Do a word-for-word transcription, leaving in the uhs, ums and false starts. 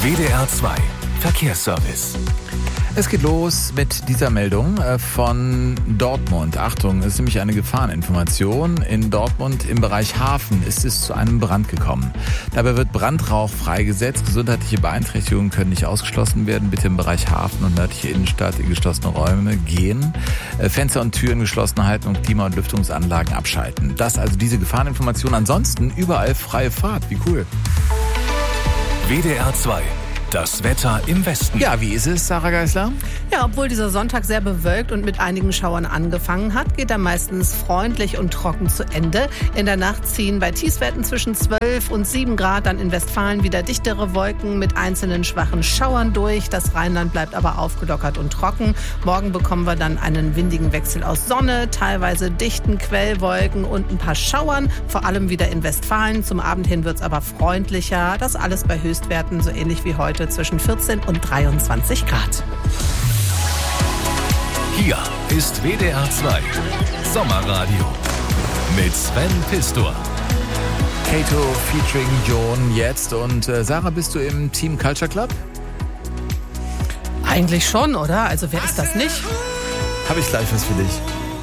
W D R zwei Verkehrsservice. Es geht los mit dieser Meldung von Dortmund. Achtung, es ist nämlich eine Gefahreninformation. In Dortmund im Bereich Hafen ist es zu einem Brand gekommen. Dabei wird Brandrauch freigesetzt. Gesundheitliche Beeinträchtigungen können nicht ausgeschlossen werden. Bitte im Bereich Hafen und nördliche Innenstadt in geschlossene Räume gehen. Fenster und Türen geschlossen halten und Klima- und Lüftungsanlagen abschalten. Das also diese Gefahreninformation. Ansonsten überall freie Fahrt. Wie cool. W D R zwei. Das Wetter im Westen. Ja, wie ist es, Sarah Geisler? Ja, obwohl dieser Sonntag sehr bewölkt und mit einigen Schauern angefangen hat, geht er meistens freundlich und trocken zu Ende. In der Nacht ziehen bei Tiefstwerten zwischen zwölf und sieben Grad dann in Westfalen wieder dichtere Wolken mit einzelnen schwachen Schauern durch. Das Rheinland bleibt aber aufgelockert und trocken. Morgen bekommen wir dann einen windigen Wechsel aus Sonne, teilweise dichten Quellwolken und ein paar Schauern, vor allem wieder in Westfalen. Zum Abend hin wird es aber freundlicher. Das alles bei Höchstwerten so ähnlich wie heute zwischen vierzehn und dreiundzwanzig Grad. Hier ist W D R zwei Sommerradio mit Sven Pistor. Kato featuring John jetzt. Und äh, Sarah, bist du im Team Culture Club? Eigentlich schon, oder? Also wer ist das nicht? Habe ich gleich was für dich.